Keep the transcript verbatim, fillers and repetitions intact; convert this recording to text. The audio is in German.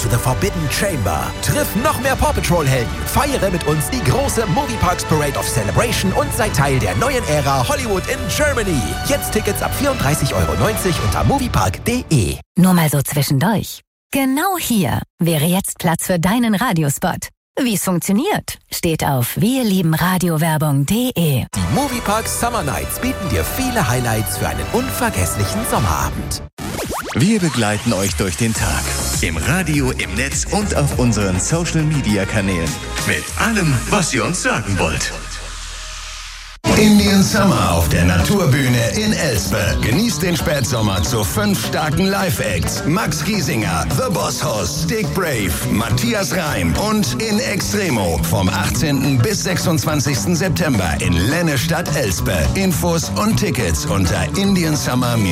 to the Forbidden Chamber. Triff noch mehr Paw Patrol-Helden. Feiere mit uns die große Movieparks Parade of Celebration und sei Teil der neuen Ära Hollywood in Germany. Jetzt Tickets ab vierunddreißig Euro neunzig unter moviepark punkt de. Nur mal so zwischendurch. Genau hier wäre jetzt Platz für deinen Radiospot. Wie es funktioniert, steht auf wirliebenradiowerbung punkt de. Die Movieparks Summer Nights bieten dir viele Highlights für einen unvergesslichen Sommerabend. Wir begleiten euch durch den Tag. Im Radio, im Netz und auf unseren Social-Media-Kanälen. Mit allem, was ihr uns sagen wollt. Indian Summer auf der Naturbühne in Elspe. Genießt den Spätsommer zu fünf starken Live-Acts. Max Giesinger, The Boss Hoss, Stick Brave, Matthias Reim und In Extremo vom achtzehnten bis sechsundzwanzigsten September in Lennestadt-Elspe. Infos und Tickets unter indian summer